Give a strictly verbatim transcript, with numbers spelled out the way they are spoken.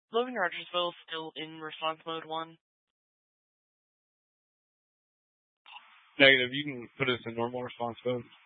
Logan Rogersville still in response mode one. Negative. You can put us in normal response mode.